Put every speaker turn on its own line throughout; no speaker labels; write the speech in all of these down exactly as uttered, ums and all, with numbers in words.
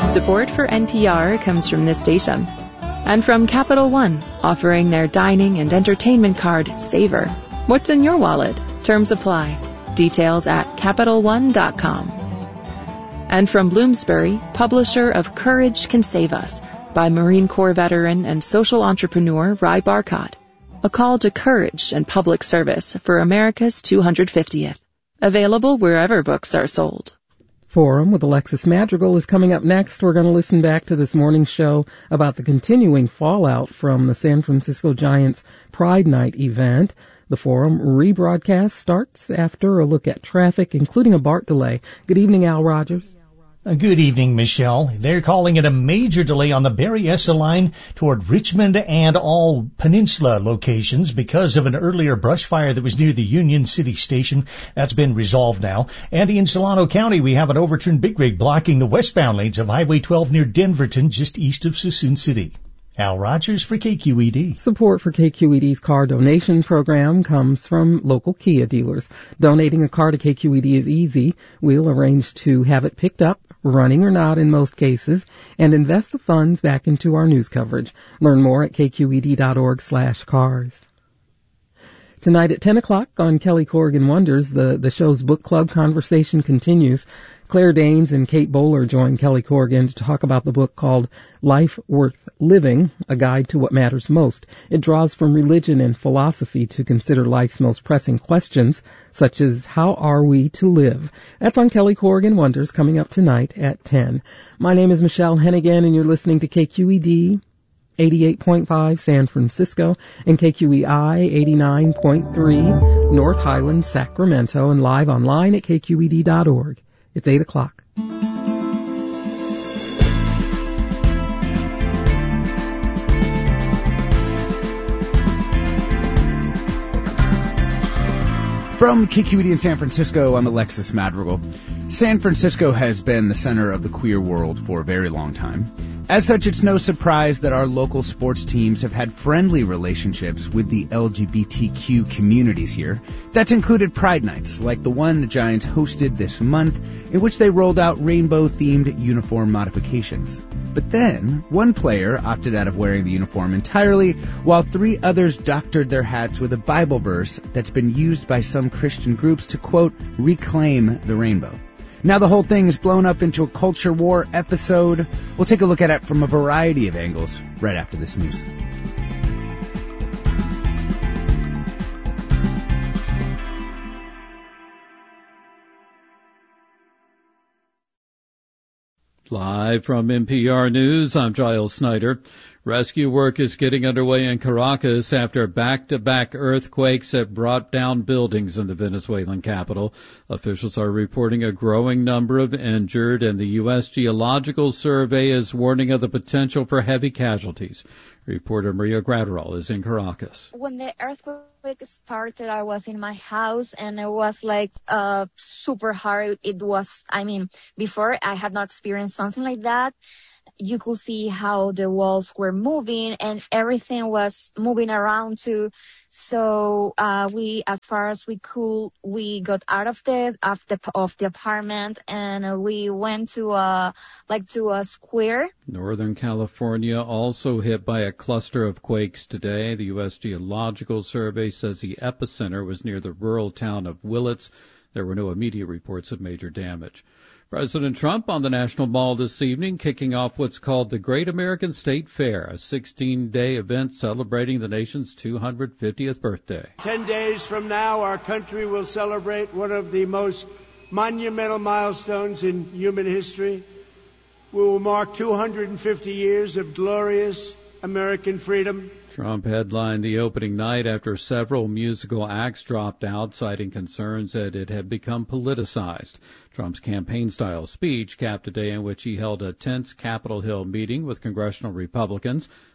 Support for N P R comes from this station and from Capital One, offering their dining and entertainment card, Savor. What's in your wallet? Terms apply. Details at Capital One dot com. And from Bloomsbury, publisher of Courage Can Save Us by Marine Corps veteran and social entrepreneur Ry Barcott. A call to courage and public service for America's two hundred fiftieth. Available wherever books are sold.
Forum with Alexis Madrigal is coming up next. We're going to listen back to this morning's show about the continuing fallout from the San Francisco Giants Pride Night event. The Forum rebroadcast starts after a look at traffic, including a BART delay. Good evening, Al Rogers.
Good evening, Michelle. They're calling it a major delay on the Berryessa line toward Richmond and all Peninsula locations because of an earlier brush fire that was near the Union City Station. That's been resolved now. And in Solano County, we have an overturned big rig blocking the westbound lanes of Highway twelve near Denverton, just east of Suisun City. Al Rogers for K Q E D.
Support for K Q E D's car donation program comes from local Kia dealers. Donating a car to K Q E D is easy. We'll arrange to have it picked up, running or not in most cases, and invest the funds back into our news coverage. Learn more at k q e d dot org slash cars. Tonight at ten o'clock on Kelly Corrigan Wonders, the, the show's book club conversation continues. Claire Danes and Kate Bowler join Kelly Corrigan to talk about the book called Life Worth Living, A Guide to What Matters Most. It draws from religion and philosophy to consider life's most pressing questions, such as how are we to live? That's on Kelly Corrigan Wonders, coming up tonight at ten. My name is Michelle Hennigan, and you're listening to K Q E D eighty-eight point five San Francisco and K Q E I eighty-nine point three North Highlands, Sacramento, and live online at k q e d dot org. It's eight o'clock.
From K Q E D in San Francisco, I'm Alexis Madrigal. San Francisco has been the center of the queer world for a very long time. As such, it's no surprise that our local sports teams have had friendly relationships with the L G B T Q communities here. That's included Pride Nights, like the one the Giants hosted this month, in which they rolled out rainbow-themed uniform modifications. But then, one player opted out of wearing the uniform entirely, while three others doctored their hats with a Bible verse that's been used by some Christian groups to, quote, reclaim the rainbow. Now the whole thing is blown up into a culture war episode. We'll take a look at it from a variety of angles right after this news.
Live from N P R News, I'm Giles Snyder. Rescue work is getting underway in Caracas after back-to-back earthquakes have brought down buildings in the Venezuelan capital. Officials are reporting a growing number of injured, and the U S Geological Survey is warning of the potential for heavy casualties. Reporter Maria Graterol is in Caracas.
When the earthquake started, I was in my house, and it was like uh super hard. It was, I mean, before I had not experienced something like that. You could see how the walls were moving and everything was moving around too. So uh we, as far as we could, we got out of the of the of the apartment and we went to a like to a square.
Northern California also hit by a cluster of quakes today. The U S Geological Survey says the epicenter was near the rural town of Willits. There were no immediate reports of major damage. President Trump on the National Mall this evening, kicking off what's called the Great American State Fair, a sixteen-day event celebrating the nation's two hundred fiftieth birthday.
Ten days from now, our country will celebrate one of the most monumental milestones in human history. We will mark two hundred fifty years of glorious American freedom.
Trump headlined the opening night after several musical acts dropped out, citing concerns that it had become politicized. Trump's campaign-style speech capped a day in which he held a tense Capitol Hill meeting with congressional Republicans,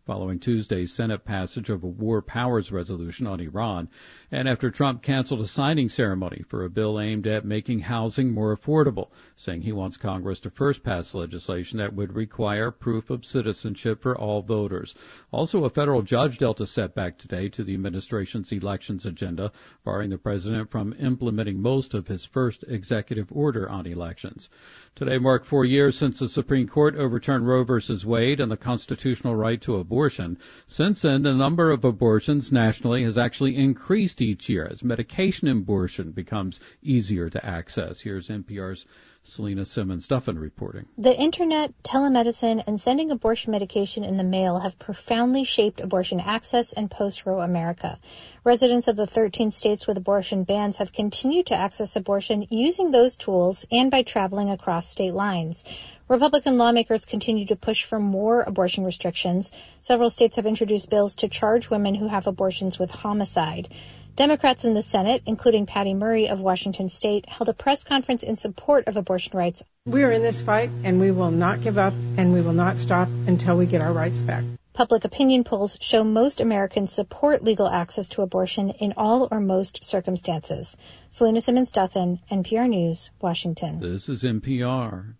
following Tuesday's Senate passage of a war powers resolution on Iran, and after Trump canceled a signing ceremony for a bill aimed at making housing more affordable, saying he wants Congress to first pass legislation that would require proof of citizenship for all voters. Also, a federal judge dealt a setback today to the administration's elections agenda, barring the president from implementing most of his first executive order on elections. Today marked four years since the Supreme Court overturned Roe v. Wade and the constitutional right to abortion. Since then, the number of abortions nationally has actually increased each year as medication abortion becomes easier to access. Here's N P R's Selena Simmons-Duffin reporting.
The internet, telemedicine, and sending abortion medication in the mail have profoundly shaped abortion access in post-Roe America. Residents of the thirteen states with abortion bans have continued to access abortion using those tools and by traveling across state lines. Republican lawmakers continue to push for more abortion restrictions. Several states have introduced bills to charge women who have abortions with homicide. Democrats in the Senate, including Patty Murray of Washington State, held a press conference in support of abortion rights.
We are in this fight, and we will not give up, and we will not stop until we get our rights back.
Public opinion polls show most Americans support legal access to abortion in all or most circumstances. Selena Simmons-Duffin, N P R News, Washington.
This is N P R.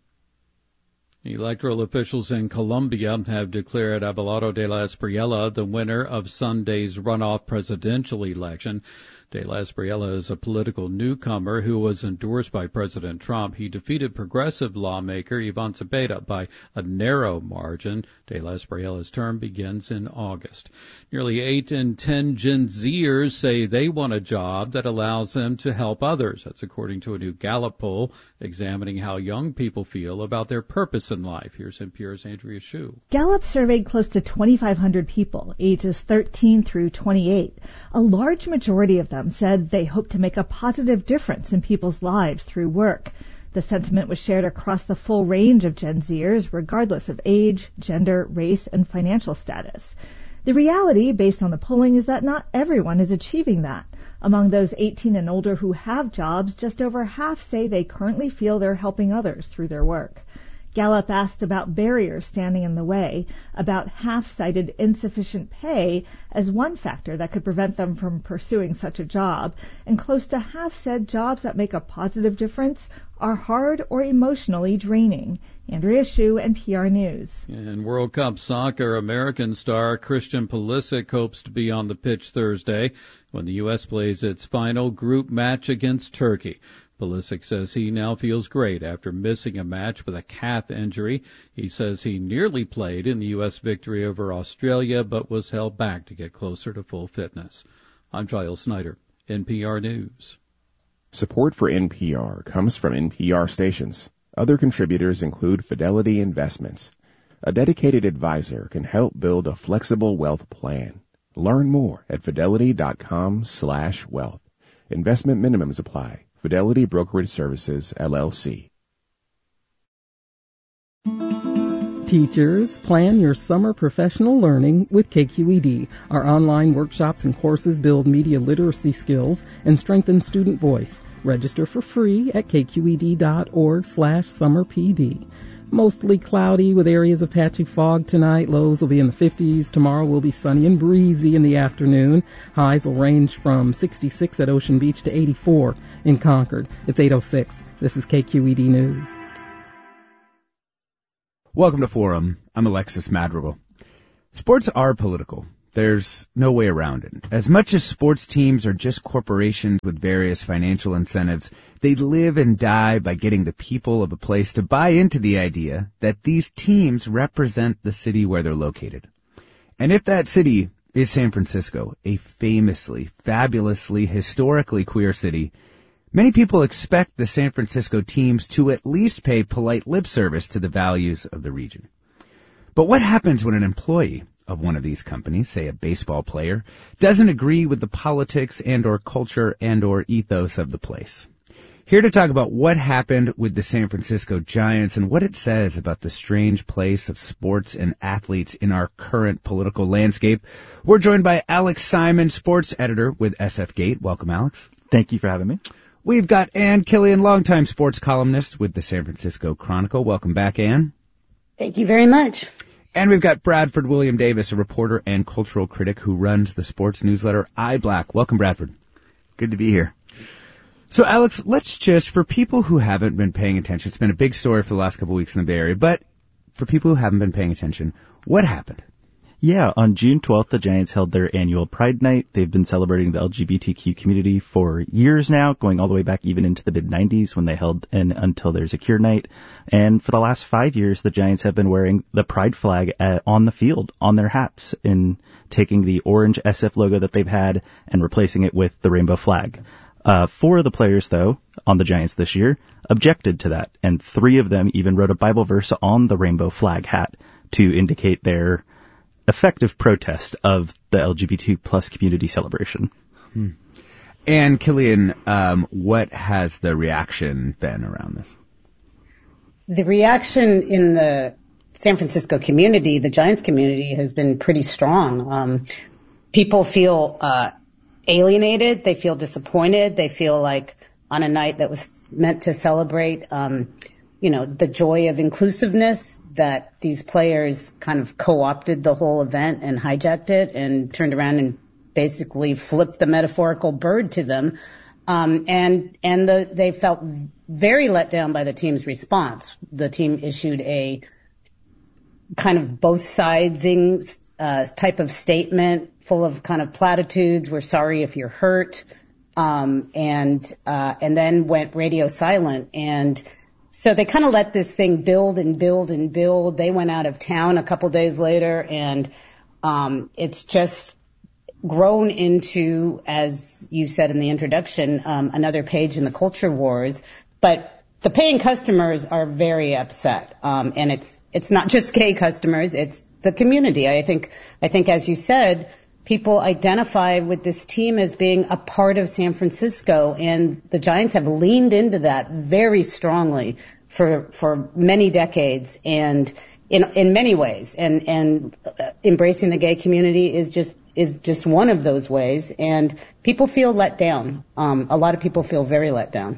Electoral officials in Colombia have declared Abelardo de la Espriella the winner of Sunday's runoff presidential election. De la Espriella is a political newcomer who was endorsed by President Trump. He defeated progressive lawmaker Ivan Cepeda by a narrow margin. De la Espriella's term begins in August. Nearly eight in ten Gen Zers say they want a job that allows them to help others. That's according to a new Gallup poll examining how young people feel about their purpose in life. Here's N P R's Andrea Hsu.
Gallup surveyed close to twenty-five hundred people, ages thirteen through twenty-eight. A large majority of them said they hope to make a positive difference in people's lives through work. The sentiment was shared across the full range of Gen Zers, regardless of age, gender, race, and financial status. The reality, based on the polling, is that not everyone is achieving that. Among those eighteen and older who have jobs, just over half say they currently feel they're helping others through their work. Gallup asked about barriers standing in the way. About half cited insufficient pay as one factor that could prevent them from pursuing such a job, and close to half said jobs that make a positive difference are hard or emotionally draining. Andrea Hsu, N P R News.
In World Cup soccer, American star Christian Pulisic hopes to be on the pitch Thursday when the U S plays its final group match against Turkey. Pulisic says he now feels great after missing a match with a calf injury. He says he nearly played in the U S victory over Australia, but was held back to get closer to full fitness. I'm Giles Snyder, N P R News.
Support for N P R comes from N P R stations. Other contributors include Fidelity Investments. A dedicated advisor can help build a flexible wealth plan. Learn more at fidelity.com slash wealth. Investment minimums apply. Fidelity Brokerage Services, L L C.
Teachers, plan your summer professional learning with K Q E D. Our online workshops and courses build media literacy skills and strengthen student voice. Register for free at kqed.org slash summerpd. Mostly cloudy with areas of patchy fog tonight. Lows will be in the fifties. Tomorrow will be sunny and breezy in the afternoon. Highs will range from sixty-six at Ocean Beach to eighty-four in Concord. It's eight oh six. This is K Q E D News.
Welcome to Forum. I'm Alexis Madrigal. Sports are political. There's no way around it. As much as sports teams are just corporations with various financial incentives, they live and die by getting the people of a place to buy into the idea that these teams represent the city where they're located. And if that city is San Francisco, a famously, fabulously, historically queer city, many people expect the San Francisco teams to at least pay polite lip service to the values of the region. But what happens when an employee of one of these companies, say a baseball player, doesn't agree with the politics and or culture and or ethos of the place? Here to talk about what happened with the San Francisco Giants and what it says about the strange place of sports and athletes in our current political landscape, we're joined by Alex Simon, sports editor with S F Gate. Welcome, Alex.
Thank you for having me.
We've got Ann Killian, longtime sports columnist with the San Francisco Chronicle. Welcome back, Ann.
Thank you very much.
And we've got Bradford William Davis, a reporter and cultural critic who runs the sports newsletter iBlack. Welcome, Bradford.
Good to be here.
So, Alex, let's just, for people who haven't been paying attention, it's been a big story for the last couple of weeks in the Bay Area, but for people who haven't been paying attention, what happened?
Yeah, on June twelfth, the Giants held their annual Pride Night. They've been celebrating the L G B T Q community for years now, going all the way back even into the mid nineties when they held an Until There's a Cure night. And for the last five years, the Giants have been wearing the Pride flag at, on the field, on their hats, and taking the orange S F logo that they've had and replacing it with the rainbow flag. Uh, four of the players, though, on the Giants this year, objected to that, and three of them even wrote a Bible verse on the rainbow flag hat to indicate their effective protest of the L G B T plus community celebration.
Hmm. And Killian, um, what has the reaction been around this?
The reaction in the San Francisco community, the Giants community, has been pretty strong. Um, people feel uh, alienated. They feel disappointed. They feel like on a night that was meant to celebrate um you know, the joy of inclusiveness, that these players kind of co-opted the whole event and hijacked it and turned around and basically flipped the metaphorical bird to them. Um, and, and the, they felt very let down by the team's response. The team issued a kind of both sidesing, uh, type of statement full of kind of platitudes. We're sorry if you're hurt. Um, and, uh, and then went radio silent. And, So they kind of let this thing build and build and build. They went out of town a couple days later, and um, it's just grown into, as you said in the introduction, um, another page in the culture wars. But the paying customers are very upset, um, and it's it's not just gay customers; it's the community. I think I think, as you said, people identify with this team as being a part of San Francisco, and the Giants have leaned into that very strongly for for many decades, and in in many ways. And and embracing the gay community is just is just one of those ways. And people feel let down. Um, a lot of people feel very let down.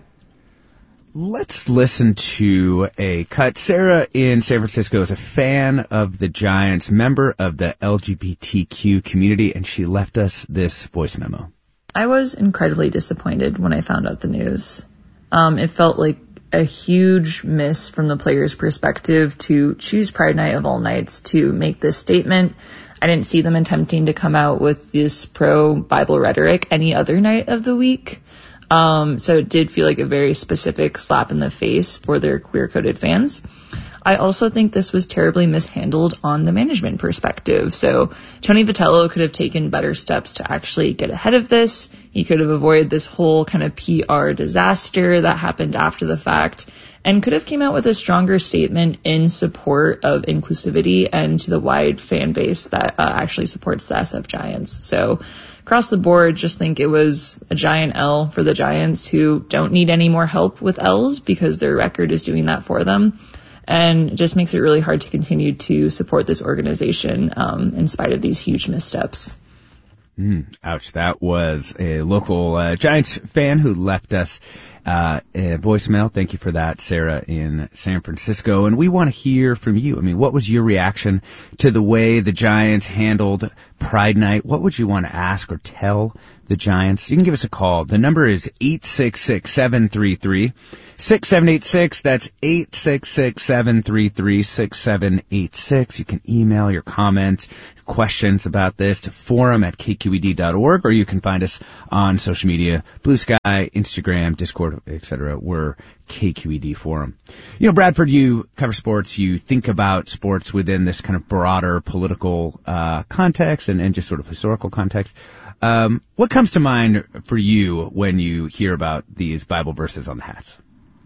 Let's listen to a cut. Sarah in San Francisco is a fan of the Giants, member of the L G B T Q community, and she left us this voice memo.
I was incredibly disappointed when I found out the news. Um, it felt like a huge miss from the players' perspective to choose Pride Night of all nights to make this statement. I didn't see them attempting to come out with this pro-Bible rhetoric any other night of the week. Um, so it did feel like a very specific slap in the face for their queer-coded fans. I also think this was terribly mishandled on the management perspective. So Tony Vitello could have taken better steps to actually get ahead of this. He could have avoided this whole kind of P R disaster that happened after the fact, and could have came out with a stronger statement in support of inclusivity and to the wide fan base that uh, actually supports the S F Giants. So across the board, just think it was a giant L for the Giants, who don't need any more help with L's because their record is doing that for them. And it just makes it really hard to continue to support this organization um, in spite of these huge missteps.
Mm, ouch. That was a local uh, Giants fan who left us uh, a voicemail. Thank you for that, Sarah in San Francisco. And we want to hear from you. I mean, what was your reaction to the way the Giants handled Pride Night? What would you want to ask or tell the Giants? You can give us a call. The number is eight six six, seven three three, six seven eight six. That's eight six six, seven three three, six seven eight six. You can email your comments, questions about this to forum at k q e d dot org, or you can find us on social media, Blue Sky, Instagram, Discord, et cetera. We're K Q E D Forum. You know, Bradford, you cover sports. You think about sports within this kind of broader political uh context and, and just sort of historical context. Um, what comes to mind for you when you hear about these Bible verses on the hats?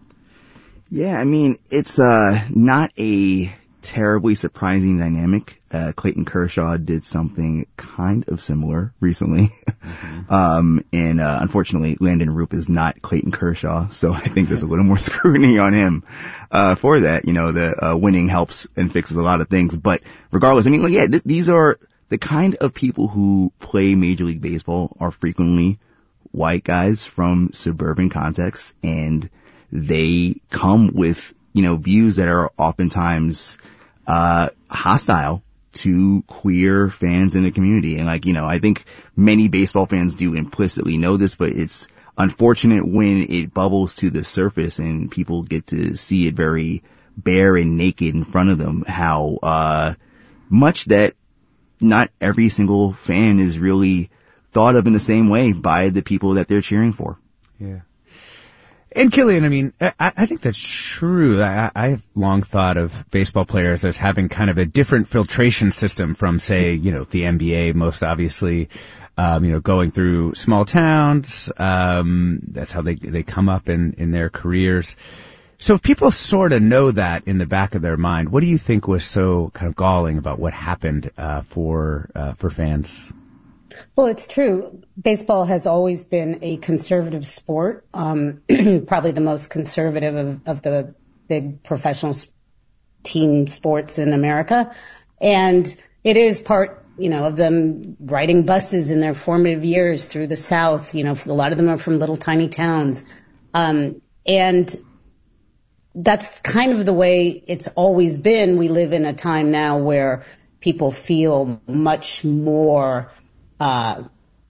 Yeah, I mean, it's uh not a terribly surprising dynamic. Uh, Clayton Kershaw did something kind of similar recently. Mm-hmm. um, and, uh, unfortunately, Landon Roop is not Clayton Kershaw, so I think there's a little more scrutiny on him, uh, for that. You know, the, uh, winning helps and fixes a lot of things, but regardless, I mean, like, yeah, th- these are the kind of people who play Major League Baseball are frequently white guys from suburban contexts, and they come with, you know, views that are oftentimes
uh, hostile to queer fans in the community. And like, you know, I think many baseball fans do implicitly know this, but it's unfortunate when it bubbles to the surface and people get to see it very bare and naked in front of them, how, uh, much that not every single fan is really thought of in the same way by the people that they're cheering for.
Yeah. And Killian, I mean, I, I think that's true. I, I have long thought of baseball players as having kind of a different filtration system from, say, you know, the N B A, most obviously, um, you know, going through small towns. Um, that's how they, they come up in, in their careers. So if people sort of know that in the back of their mind, what do you think was so kind of galling about what happened, uh, for, uh, for fans?
Well, it's true. Baseball has always been a conservative sport, um, probably the most conservative of, of the big professional team sports in America. And it is part, you know, of them riding buses in their formative years through the South. You know, a lot of them are from little tiny towns. Um, and that's kind of the way it's always been. We live in a time now where people feel much more Uh,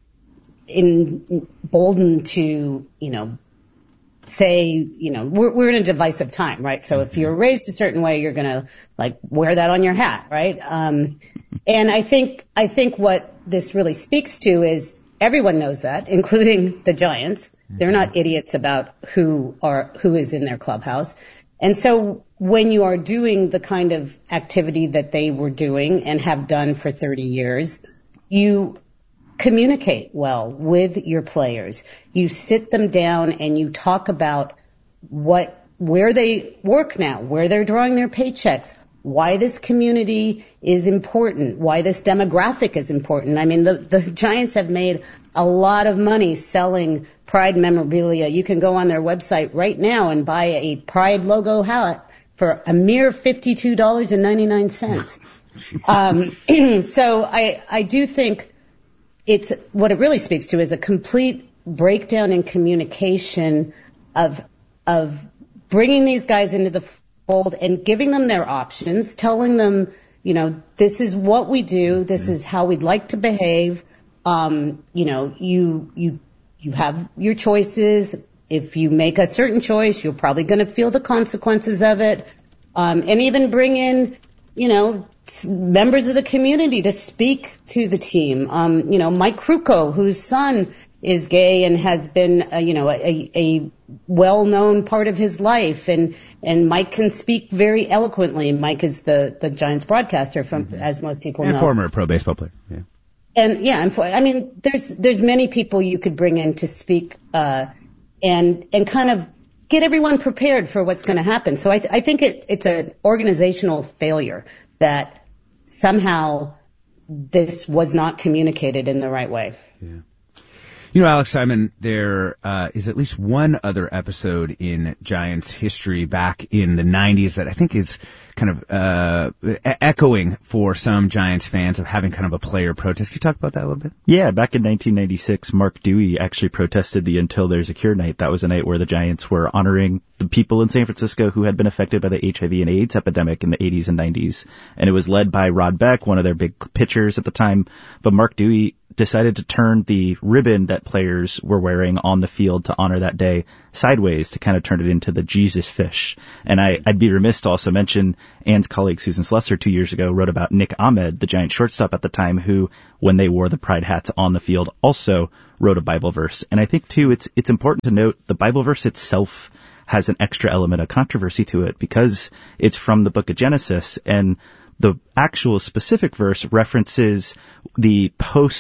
emboldened to, you know, say, you know, we're, we're in a divisive time, right? So if you're raised a certain way, you're going to like wear that on your hat, right? Um, and I think, I think what this really speaks to is everyone knows that, including the Giants. They're not idiots about who are, who is in their clubhouse. And so when you are doing the kind of activity that they were doing and have done for thirty years, you communicate well with your players. You sit them down and you talk about what, where they work now, where they're drawing their paychecks, why this community is important, why this demographic is important. I mean, the, the Giants have made a lot of money selling Pride memorabilia. You can go on their website right now and buy a Pride logo hat for a mere fifty-two dollars and ninety-nine cents. Um, so I, I do think it's what it really speaks to is a complete breakdown in communication of of bringing these guys into the fold and giving them their options, telling them, you know, this is what we do, this is how we'd like to behave. Um, you know, you you you have your choices. If you make a certain choice, you're probably going to feel the consequences of it. Um, and even bring in, you know, members of the community to speak to the team. Um, you know, Mike Krukow, whose son is gay and has been, uh, you know, a, a well-known part of his life. And, and Mike can speak very eloquently. Mike is the, the Giants broadcaster from, mm-hmm. as most people
and
know.
And former pro baseball player. Yeah.
And yeah, and for, I mean, there's, there's many people you could bring in to speak, uh, and, and kind of get everyone prepared for what's going to happen. So I, th- I think it, it's an organizational failure that somehow this was not communicated in the right way.
Yeah. You know, Alex Simon, there uh, is at least one other episode in Giants history back in the nineties that I think is kind of uh, echoing for some Giants fans of having kind of a player protest. Can you talk about that a little bit?
Yeah, back in nineteen ninety-six, Mark Dewey actually protested the Until There's a Cure night. That was a night where the Giants were honoring the people in San Francisco who had been affected by the H I V and AIDS epidemic in the eighties and nineties. And it was led by Rod Beck, one of their big pitchers at the time. But Mark Dewey decided to turn the ribbon that players were wearing on the field to honor that day sideways to kind of turn it into the Jesus fish. And I, I'd be remiss to also mention Ann's colleague Susan Slusser two years ago wrote about Nick Ahmed, the Giant shortstop at the time, who, when they wore the pride hats on the field, also wrote a Bible verse. And I think, too, it's it's important to note the Bible verse itself has an extra element of controversy to it because it's from the book of Genesis, and the actual specific verse references the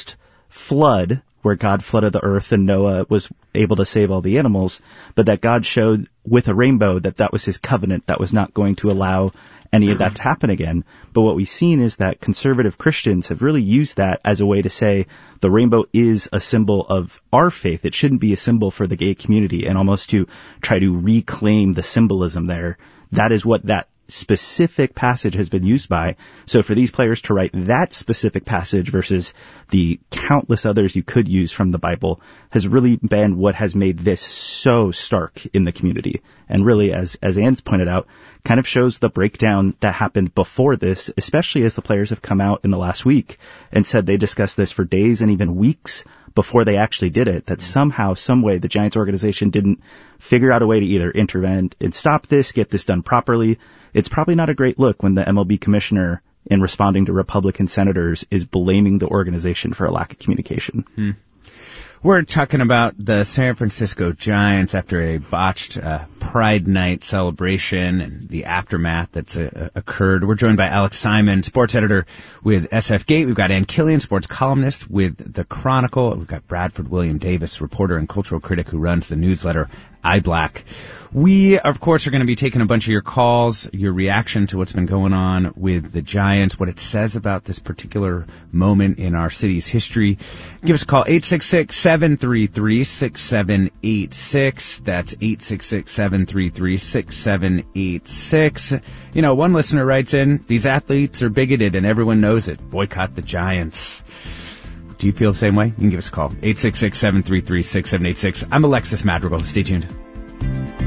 post-flood where God flooded the earth and Noah was able to save all the animals, but that God showed with a rainbow that that was his covenant, that was not going to allow any of that to happen again. But what we've seen is that conservative Christians have really used that as a way to say the rainbow is a symbol of our faith. It shouldn't be a symbol for the gay community, and almost to try to reclaim the symbolism there. That is what that specific passage has been used by. So for these players to write that specific passage versus the countless others you could use from the Bible has really been what has made this so stark in the community. And really, as, as Anne's pointed out, kind of shows the breakdown that happened before this, especially as the players have come out in the last week and said they discussed this for days and even weeks before they actually did it, that somehow, some way, the Giants organization didn't figure out a way to either intervene and stop this, get this done properly. It's probably not a great look when the M L B commissioner, in responding to Republican senators, is blaming the organization for a lack of communication.
Hmm. We're talking about the San Francisco Giants after a botched uh, Pride Night celebration and the aftermath that's uh, occurred. We're joined by Alex Simon, sports editor with S F Gate. We've got Ann Killian, sports columnist with The Chronicle. We've got Bradford William Davis, reporter and cultural critic who runs the newsletter iBlack. We, of course, are going to be taking a bunch of your calls, your reaction to what's been going on with the Giants, what it says about this particular moment in our city's history. Give us a call, eight six six, seven three three, six seven eight six. That's eight six six, seven three three, six seven eight six. You know, one listener writes in, these athletes are bigoted and everyone knows it. Boycott the Giants. Do you feel the same way? You can give us a call, eight six six, seven three three, six seven eight six. I'm Alexis Madrigal. Stay tuned.